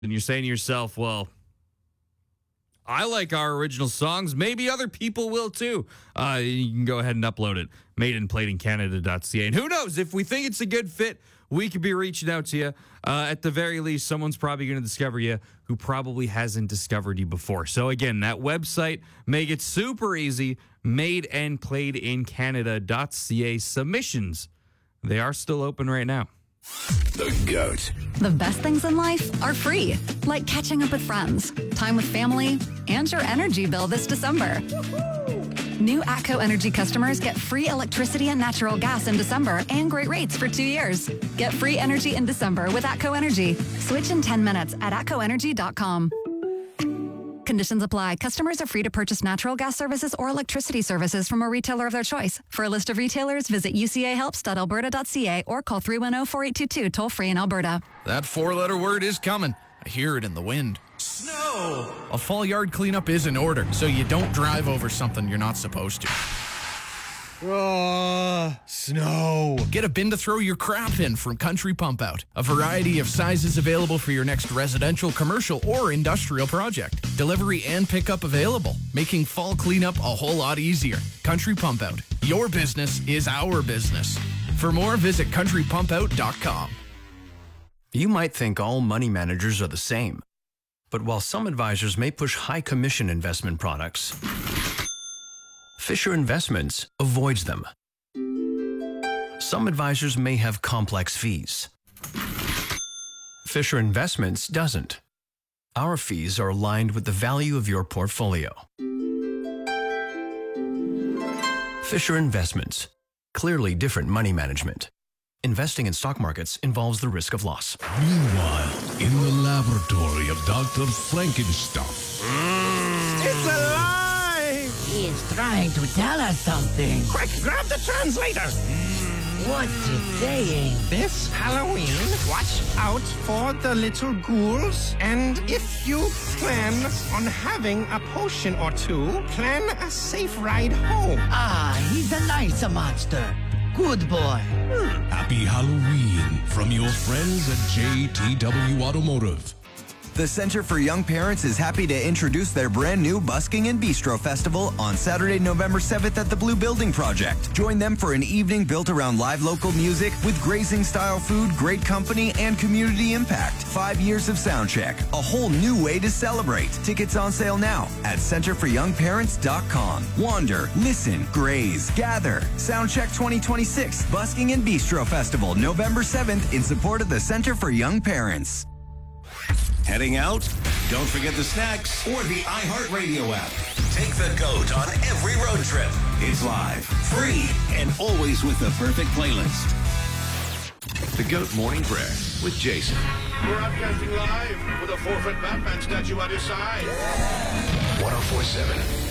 and you're saying to yourself, well, I like our original songs. Maybe other people will too. You can go ahead and upload it. Madeandplayedincanada.ca. And who knows, if we think it's a good fit, we could be reaching out to you. At the very least, someone's probably going to discover you who probably hasn't discovered you before. So again, that website, make it super easy. Madeandplayedincanada.ca. Submissions, they are still open right now. The GOAT. The best things in life are free, like catching up with friends, time with family, and your energy bill this December. New ATCO Energy customers get free electricity and natural gas in December and great rates for 2 years. Get free energy in December with ATCO Energy. Switch in 10 minutes at atcoenergy.com. Conditions apply. Customers are free to purchase natural gas services or electricity services from a retailer of their choice. For a list of retailers, visit ucahelps.alberta.ca or call 310-4822 toll-free in Alberta. That four-letter word is coming. I hear it in the wind. Snow. A fall yard cleanup is in order, so you don't drive over something you're not supposed to. Snow. Get a bin to throw your crap in from Country Pump Out. A variety of sizes available for your next residential, commercial, or industrial project. Delivery and pickup available, making fall cleanup a whole lot easier. Country Pump Out. Your business is our business. For more, visit countrypumpout.com. You might think all money managers are the same. But while some advisors may push high commission investment products, Fisher Investments avoids them. Some advisors may have complex fees. Fisher Investments doesn't. Our fees are aligned with the value of your portfolio. Fisher Investments. Clearly different money management. Investing in stock markets involves the risk of loss. Meanwhile, in the laboratory of Dr. Frankenstein. It's alive! He is trying to tell us something. Quick, grab the translator. What's it saying? This Halloween, watch out for the little ghouls. And if you plan on having a potion or two, plan a safe ride home. Ah, he's a nice monster. Good boy. Happy Halloween from your friends at JTW Automotive. The Center for Young Parents is happy to introduce their brand new Busking and Bistro Festival on Saturday, November 7th at the Blue Building Project. Join them for an evening built around live local music with grazing-style food, great company, and community impact. 5 years of sound check, a whole new way to celebrate. Tickets on sale now at centerforyoungparents.com. Wander, listen, graze, gather. Soundcheck 2026 Busking and Bistro Festival, November 7th in support of the Center for Young Parents. Heading out? Don't forget the snacks or the iHeartRadio app. Take the GOAT on every road trip. It's live, free, and always with the perfect playlist. The GOAT Morning Prayer with Jason. Broadcasting live with a 4-foot Batman statue on his side. 104.7